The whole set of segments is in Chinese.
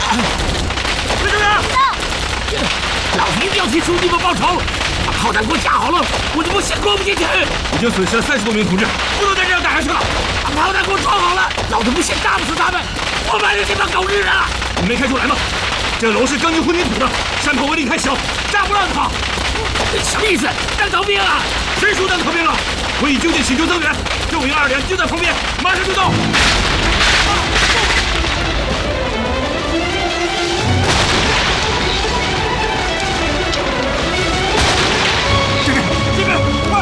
队长，老子一定要替兄弟们报仇！把炮弹给我架好了，我就不信过不进去。 已经损失了30多名同志， 不能再这样打下去了！把炮弹给我装好了，老子不信打不死他们！我埋汰这帮狗日的！ 你没看出来吗？这楼是钢筋混凝土的，山炮威力太小，炸不烂的炮。 什么意思？当逃兵啊？ 谁说当逃兵了？我已就近请求增援，6营2连就在旁边，马上就到。这边，快！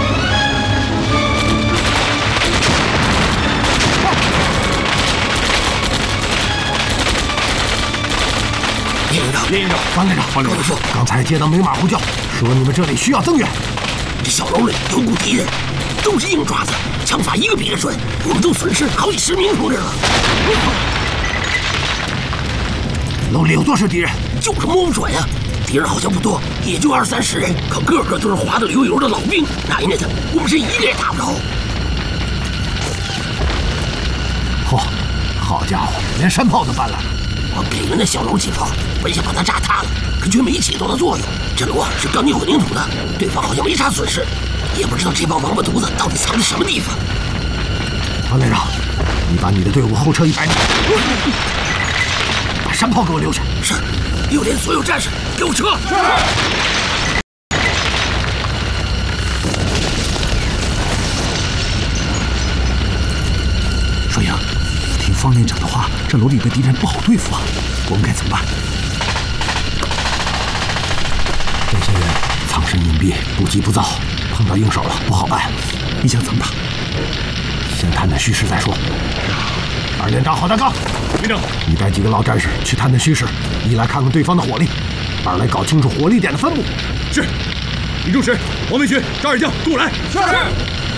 连营长， 方连长，高师傅，刚才接到明马呼叫，说你们这里需要增援。 这小楼里有股敌人，都是硬爪子，枪法一个比一个准，我们都损失好几10名同志了。 楼里有多少敌人？ 就是摸不准呀。敌人好像不多，也就20、30人，可个个都是滑得溜油的老兵，奶奶的，我们是一个也打不着。 嚯，好家伙，连山炮都搬来了！ 我给了那小楼几炮，本想把它炸塌了，可却没起到的作用。这楼啊是钢筋混凝土的，对方好像没啥损失，也不知道这帮王八犊子到底藏在什么地方。 方连长，你把你的队伍后撤100米，把山炮给我留下。 是，6连所有战士给我撤。 双阳，听方连长的话，这楼里的敌人不好对付啊，我们该怎么办？这些人藏身隐蔽，不急不躁，碰到硬手了不好办。你想怎么打？先探探虚实再说。2连长郝大刚， 连长， 你带几个老战士去探探虚实，一来看看对方的火力，2来搞清楚火力点的分布。 是。李仲实、王文学、张二将跟我来。是。